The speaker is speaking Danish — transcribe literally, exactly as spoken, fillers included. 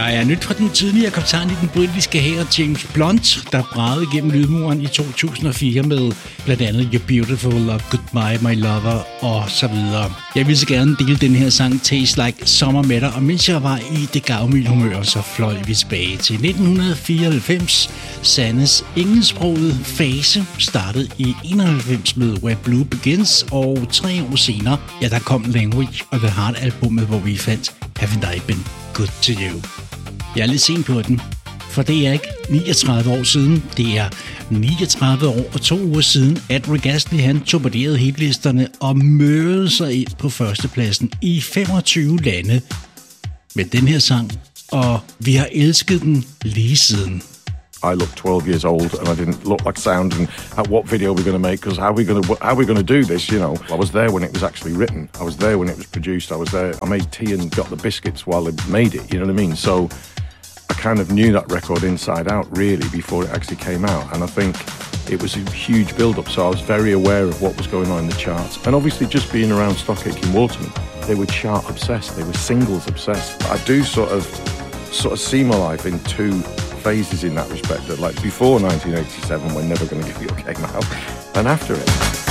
Der er nyt fra den tidligere kaptajn i den britiske hær, James Blunt, der bragede igennem lydmuren i to tusind og fire med blandt andet You're Beautiful og Goodbye My Lover og så videre. Jeg ville så gerne dele den her sang Taste Like Summer med dig, og mens jeg var i det gavmilde humør, så fløj vi tilbage til nitten fireoghalvfems. Sannes engelsksprogede fase startede i enoghalvfems med Where Blue Begins, og tre år senere, ja, der kom Language og The Heart-albummet, hvor vi fandt Haven't I Been Good To You. Jeg er lidt sent på den, for det er ikke niogtredive år siden, det er niogtredive år og to uger siden, at Rick Astley han torpederede hitlisterne og mørede sig ind på førstepladsen i femogtyve lande med den her sang, og vi har elsket den lige siden. I looked twelve years old and I didn't look like sound and at what video we're going to make, because how are we going to how are we going to do this, you know. I was there when it was actually written. I was there when it was produced. I was there. I made tea and got the biscuits while they made it, you know what I mean? So I kind of knew that record inside out really before it actually came out, and I think it was a huge build-up, so I was very aware of what was going on in the charts. And obviously just being around Stockaking Waterman, they were chart obsessed, they were singles obsessed. I do sort of sort of see my life in two phases in that respect, that like before nineteen eighty-seven when Never Gonna Give You came out, and after it.